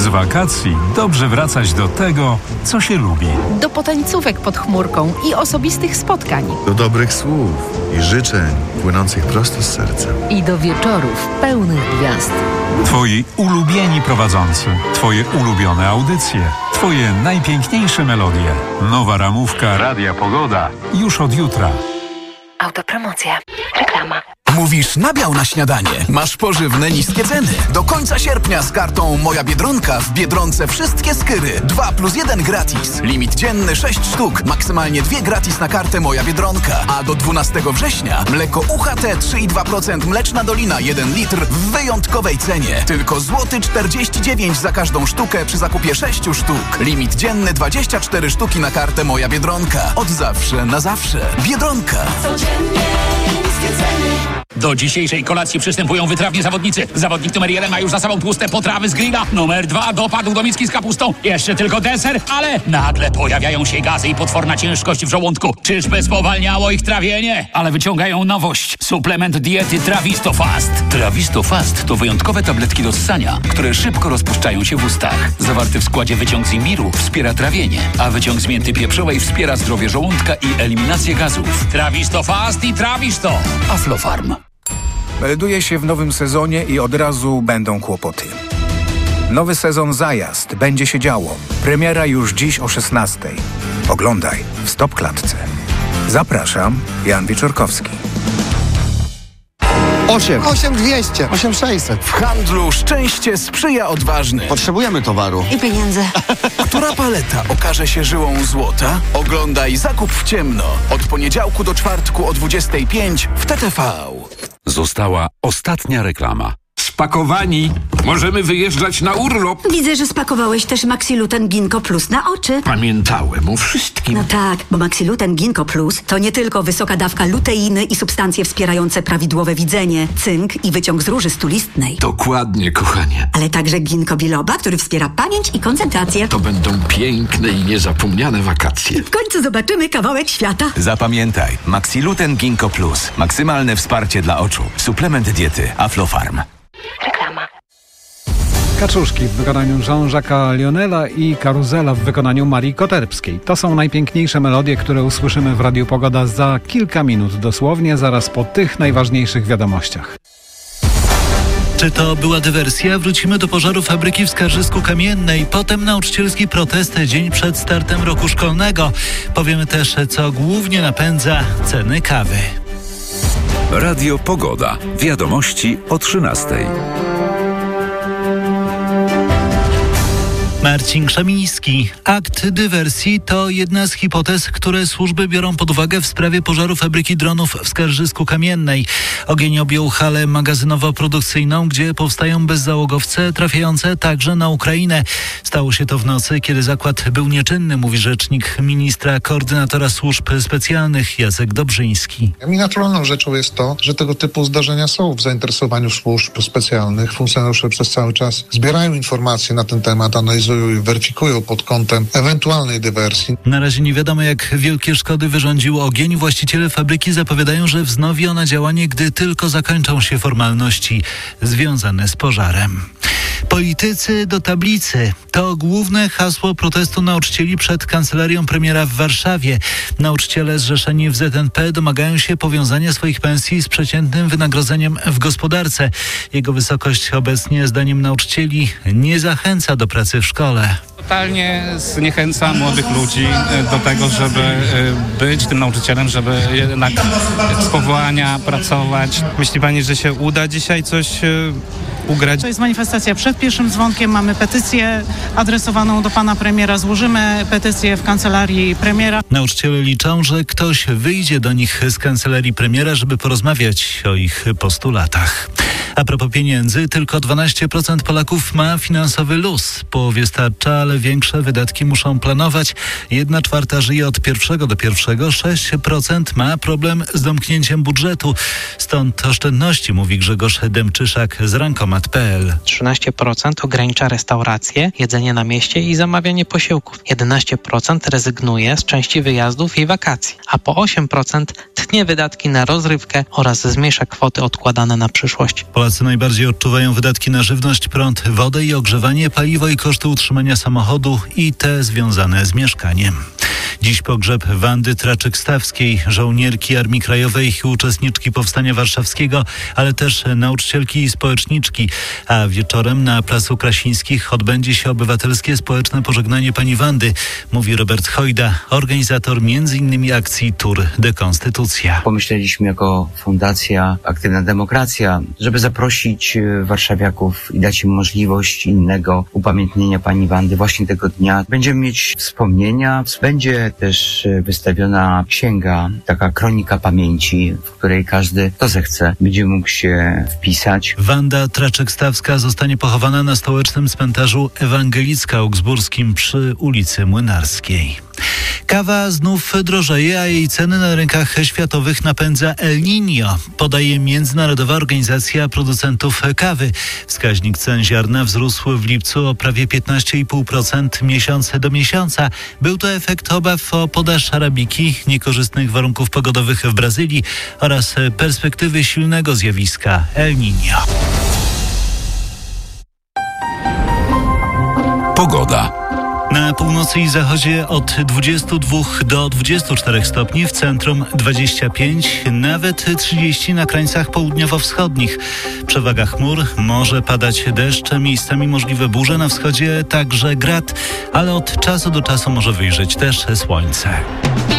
Z wakacji dobrze wracać do tego, co się lubi. Do potańcówek pod chmurką i osobistych spotkań. Do dobrych słów i życzeń płynących prosto z serca. I do wieczorów pełnych gwiazd. Twoi ulubieni prowadzący, Twoje ulubione audycje, Twoje najpiękniejsze melodie. Nowa ramówka Radia Pogoda już od jutra. Autopromocja. Reklama. Mówisz nabiał na śniadanie. Masz pożywne niskie ceny. Do końca sierpnia z kartą Moja Biedronka w Biedronce wszystkie skyry. 2+1 gratis. Limit dzienny 6 sztuk. Maksymalnie 2 gratis na kartę Moja Biedronka. A do 12 września mleko UHT 3,2% Mleczna Dolina 1 litr w wyjątkowej cenie. Tylko złoty 49 za każdą sztukę przy zakupie 6 sztuk. Limit dzienny 24 sztuki na kartę Moja Biedronka. Od zawsze na zawsze. Biedronka. Codziennie niskie ceny. Do dzisiejszej kolacji przystępują wytrawni zawodnicy. Zawodnik numer 1 ma już za sobą tłuste potrawy z grilla. Numer 2 dopadł do miski z kapustą. Jeszcze tylko deser, ale nagle pojawiają się gazy i potworna ciężkość w żołądku. Czyżby spowalniało ich trawienie? Ale wyciągają nowość. Suplement diety Trawisto Fast. Trawisto Fast to wyjątkowe tabletki do ssania, które szybko rozpuszczają się w ustach. Zawarty w składzie wyciąg z imbiru wspiera trawienie, a wyciąg z mięty pieprzowej wspiera zdrowie żołądka i eliminację gazów. Trawisto Fast i Trawisto. Aflofarm. Melduje się w nowym sezonie i od razu będą kłopoty. Nowy sezon Zajazd. Będzie się działo. Premiera już dziś o 16:00. Oglądaj w Stop Klatce. Zapraszam, Jan Wieczorkowski. 8200, 8600. W handlu szczęście sprzyja odważnym. Potrzebujemy towaru. I pieniędzy. Która paleta okaże się żyłą złota? Oglądaj Zakup w ciemno. Od poniedziałku do czwartku o 25:00 w TTV. Została ostatnia reklama. Spakowani. Możemy wyjeżdżać na urlop. Widzę, że spakowałeś też Maxiluten Ginkgo Plus na oczy. Pamiętałem o wszystkim. No tak, bo Maxiluten Ginkgo Plus to nie tylko wysoka dawka luteiny i substancje wspierające prawidłowe widzenie, cynk i wyciąg z róży stulistnej. Dokładnie, kochanie. Ale także ginkgo biloba, który wspiera pamięć i koncentrację. To będą piękne i niezapomniane wakacje. W końcu zobaczymy kawałek świata. Zapamiętaj, Maxiluten Ginkgo Plus. Maksymalne wsparcie dla oczu. Suplement diety Aflofarm. Reklama. Kaczuszki w wykonaniu Jean-Jacques'a Lionela i Karuzela w wykonaniu Marii Koterbskiej. To są najpiękniejsze melodie, które usłyszymy w Radiu Pogoda za kilka minut, dosłownie zaraz po tych najważniejszych wiadomościach. Czy to była dywersja? Wrócimy do pożaru fabryki w Skarżysku-Kamiennej. Potem nauczycielski protest dzień przed startem roku szkolnego. Powiemy też, co głównie napędza ceny kawy. Radio Pogoda. Wiadomości o 13:00. Marcin Krzemiński. Akt dywersji to jedna z hipotez, które służby biorą pod uwagę w sprawie pożaru fabryki dronów w Skarżysku-Kamiennej. Ogień objął halę magazynowo-produkcyjną, gdzie powstają bezzałogowce trafiające także na Ukrainę. Stało się to w nocy, kiedy zakład był nieczynny, mówi rzecznik ministra koordynatora służb specjalnych Jacek Dobrzyński. I naturalną rzeczą jest to, że tego typu zdarzenia są w zainteresowaniu służb specjalnych. Funkcjonariusze przez cały czas zbierają informacje na ten temat, analizują i weryfikują pod kątem ewentualnej dywersji. Na razie nie wiadomo, jak wielkie szkody wyrządził ogień. Właściciele fabryki zapowiadają, że wznowi ona działanie, gdy tylko zakończą się formalności związane z pożarem. Politycy do tablicy. To główne hasło protestu nauczycieli przed kancelarią premiera w Warszawie. Nauczyciele zrzeszeni w ZNP domagają się powiązania swoich pensji z przeciętnym wynagrodzeniem w gospodarce. Jego wysokość obecnie, zdaniem nauczycieli, nie zachęca do pracy w szkole. Totalnie zniechęca młodych ludzi do tego, żeby być tym nauczycielem, żeby jednak z powołania pracować. Myśli pani, że się uda dzisiaj coś ugrać? To jest manifestacja przed pierwszym dzwonkiem. Mamy petycję adresowaną do pana premiera. Złożymy petycję w kancelarii premiera. Nauczyciele liczą, że ktoś wyjdzie do nich z kancelarii premiera, żeby porozmawiać o ich postulatach. A propos pieniędzy, tylko 12% Polaków ma finansowy luz. Połowie starcza, ale większe wydatki muszą planować. 1/4 żyje od pierwszego do pierwszego, 6% ma problem z domknięciem budżetu. Stąd oszczędności, mówi Grzegorz Demczyszak z Rankomat.pl. 13% ogranicza restauracje, jedzenie na mieście i zamawianie posiłków. 11% rezygnuje z części wyjazdów i wakacji, a po 8% tnie wydatki na rozrywkę oraz zmniejsza kwoty odkładane na przyszłość. Polacy najbardziej odczuwają wydatki na żywność, prąd, wodę i ogrzewanie, paliwo i koszty utrzymania samochodu i te związane z mieszkaniem. Dziś pogrzeb Wandy Traczyk-Stawskiej, żołnierki Armii Krajowej i uczestniczki Powstania Warszawskiego, ale też nauczycielki i społeczniczki. A wieczorem na Placu Krasińskich odbędzie się obywatelskie społeczne pożegnanie pani Wandy, mówi Robert Hojda, organizator m.in. akcji Tour de Konstytucja. Pomyśleliśmy jako Fundacja Aktywna Demokracja, żeby zaprosić warszawiaków i dać im możliwość innego upamiętnienia pani Wandy właśnie tego dnia. Będziemy mieć wspomnienia, będzie też wystawiona księga, taka kronika pamięci, w której każdy, kto zechce, będzie mógł się wpisać. Wanda Traczyk-Stawska zostanie pochowana na stołecznym cmentarzu ewangelicko-augsburskim przy ulicy Młynarskiej. Kawa znów drożeje, a jej ceny na rynkach światowych napędza El Niño, podaje Międzynarodowa Organizacja Producentów Kawy. Wskaźnik cen ziarna wzrósł w lipcu o prawie 15,5% miesiąc do miesiąca. Był to efekt obaw o podaż arabiki, niekorzystnych warunków pogodowych w Brazylii oraz perspektywy silnego zjawiska El Niño. Pogoda. Na północy i zachodzie od 22 do 24 stopni, w centrum 25, nawet 30 na krańcach południowo-wschodnich. Przewaga chmur, może padać deszcz, miejscami możliwe burze, na wschodzie także grad, ale od czasu do czasu może wyjrzeć też słońce.